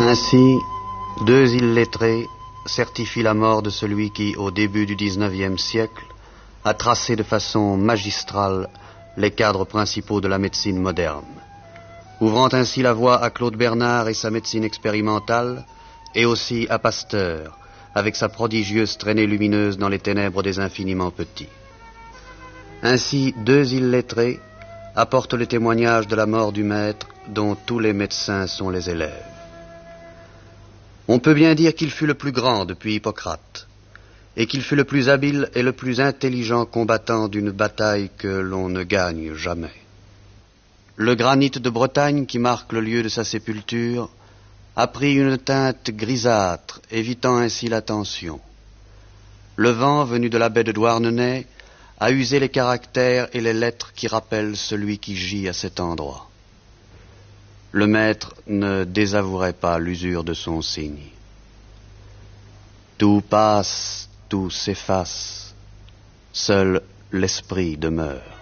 Ainsi, deux illettrés certifient la mort de celui qui, au début du XIXe siècle, a tracé de façon magistrale les cadres principaux de la médecine moderne, ouvrant ainsi la voie à Claude Bernard et sa médecine expérimentale, et aussi à Pasteur, avec sa prodigieuse traînée lumineuse dans les ténèbres des infiniment petits. Ainsi, deux illettrés apportent le témoignage de la mort du maître dont tous les médecins sont les élèves. On peut bien dire qu'il fut le plus grand depuis Hippocrate, et qu'il fut le plus habile et le plus intelligent combattant d'une bataille que l'on ne gagne jamais. Le granit de Bretagne, qui marque le lieu de sa sépulture, a pris une teinte grisâtre, évitant ainsi l'attention. Le vent, venu de la baie de Douarnenez, a usé les caractères et les lettres qui rappellent celui qui gît à cet endroit. Le maître ne désavouerait pas l'usure de son signe. Tout passe, tout s'efface, seul l'esprit demeure.